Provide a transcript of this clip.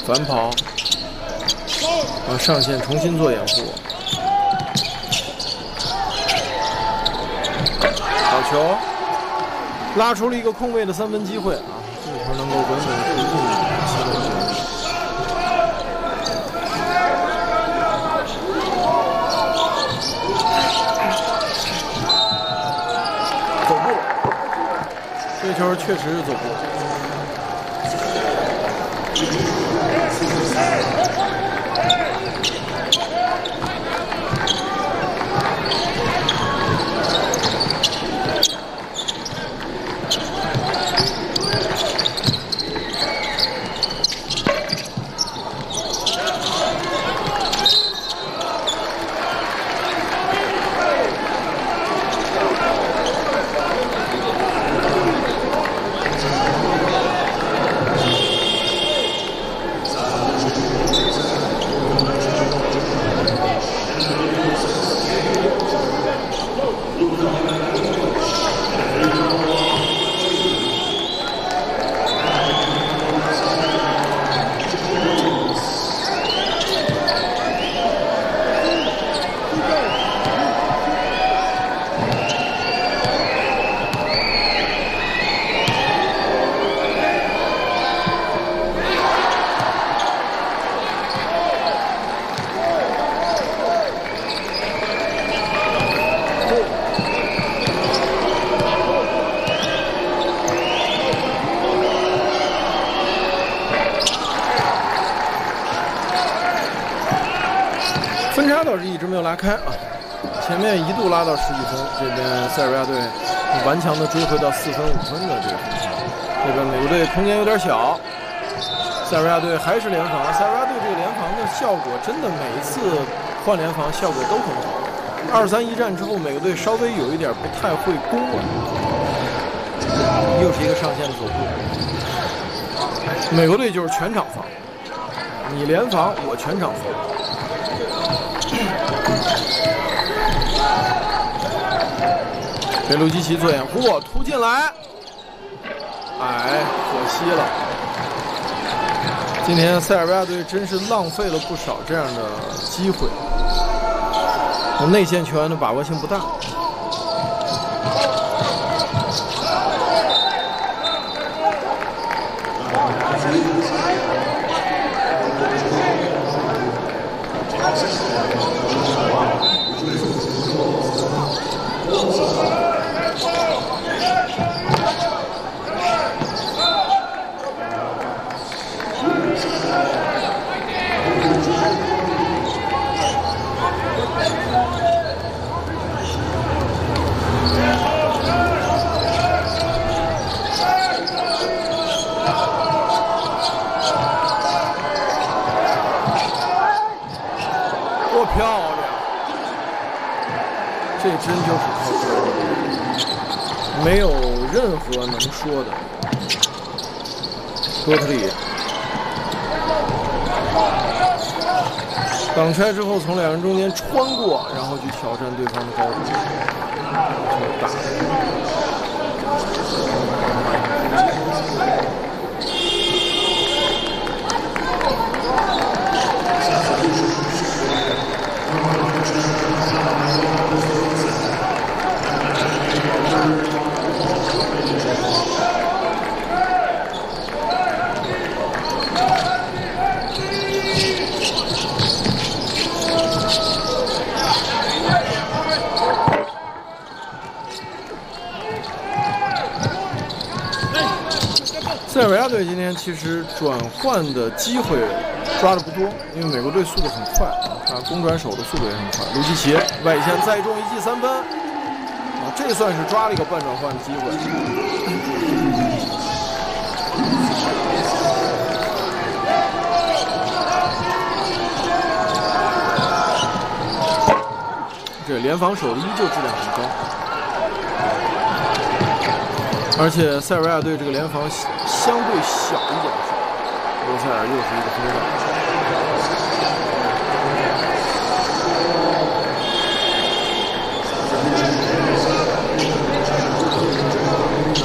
反跑，上线重新做掩护。好球，拉出了一个空位的3分机会啊！这个球能够稳稳推进7分球。走步，这球确实是走步。分差倒是一直没有拉开啊，前面一度拉到10几分，这边塞尔维亚队顽强的追回到4分5分的这个分差。这边美国队空间有点小，塞尔维亚队还是联防。塞尔维亚队这个联防的效果真的每一次换联防效果都很好。2-3一战之后，美国队稍微有一点不太会攻了，又是一个上线的走步。美国队就是全场防，你联防我全场防。给鲁基奇做掩护，突进来，哎，可惜了。今天塞尔维亚队真是浪费了不少这样的机会，内线球员的把握性不大。多漂亮！这真就是靠这，没有任何能说的。多特利挡拆之后，从两人中间穿过，然后去挑战对方的高度，这打。塞尔维亚队今天其实转换的机会抓的不多，因为美国队速度很快啊，攻转手的速度也很快。卢基奇外线再中一记3分，啊，这算是抓了一个半转换的机会。这联防手的依旧质量很高。而且塞尔维亚队这个联防相对小一点，罗塞尔又是一个分站。